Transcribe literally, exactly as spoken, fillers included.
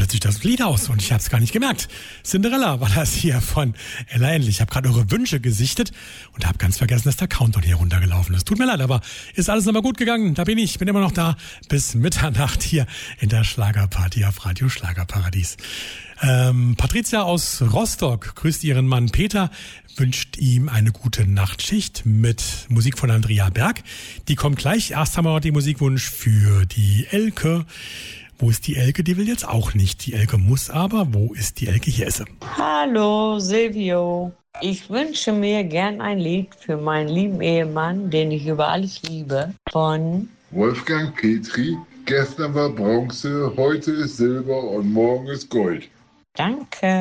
plötzlich das Lied aus und ich habe es gar nicht gemerkt. Cinderella war das hier von Ella Endlich. Ich habe gerade eure Wünsche gesichtet und habe ganz vergessen, dass der Countdown hier runtergelaufen ist. Tut mir leid, aber ist alles nochmal gut gegangen. Da bin ich, bin immer noch da bis Mitternacht hier in der Schlagerparty auf Radio Schlagerparadies. Ähm, Patricia aus Rostock grüßt ihren Mann Peter, wünscht ihm eine gute Nachtschicht mit Musik von Andrea Berg. Die kommt gleich. Erst haben wir noch den Musikwunsch für die Elke. Wo ist die Elke? Die will jetzt auch nicht. Die Elke muss aber. Wo ist die Elke? Hier ist sie. Hallo Silvio. Ich wünsche mir gern ein Lied für meinen lieben Ehemann, den ich über alles liebe, von Wolfgang Petri. Gestern war Bronze, heute ist Silber und morgen ist Gold. Danke.